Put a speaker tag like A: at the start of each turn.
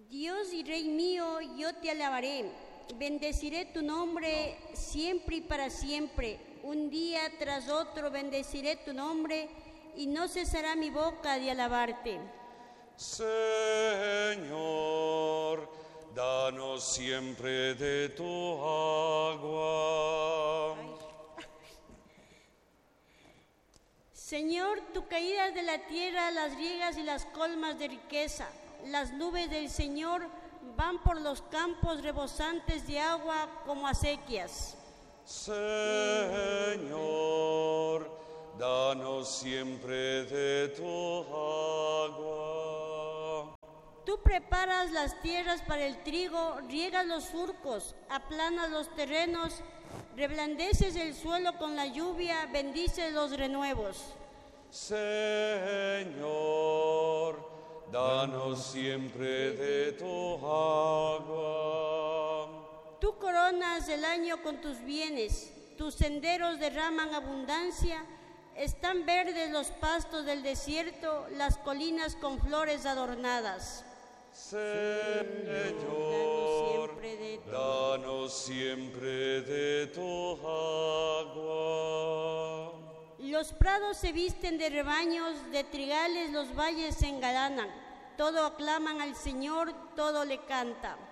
A: Dios y Rey mío, yo te alabaré, bendeciré tu nombre siempre y para siempre. Un día tras otro bendeciré tu nombre y no cesará mi boca de alabarte.
B: Señor, danos siempre de tu agua.
A: Señor, tú caídas de la tierra las riegas y las colmas de riqueza. Las nubes del Señor van por los campos rebosantes de agua como acequias.
B: Señor, danos siempre de tu agua.
A: Tú preparas las tierras para el trigo, riegas los surcos, aplanas los terrenos, reblandeces el suelo con la lluvia, bendices los renuevos.
B: Señor, danos siempre de tu agua.
A: Tú coronas el año con tus bienes, tus senderos derraman abundancia, están verdes los pastos del desierto, las colinas con flores adornadas.
B: Señor, danos siempre de tu agua.
A: Los prados se visten de rebaños, de trigales los valles se engalanan. Todo aclaman al Señor, todo le canta.